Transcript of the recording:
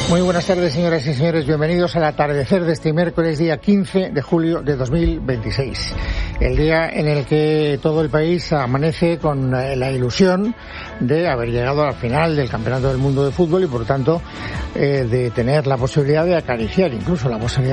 Muy buenas tardes, señoras y señores. Bienvenidos al atardecer de este miércoles, día 15 de julio de 2026. El día en el que todo el país amanece con la ilusión de haber llegado a la final del Campeonato del Mundo de Fútbol y, por tanto, de tener la posibilidad de acariciar incluso la posibilidad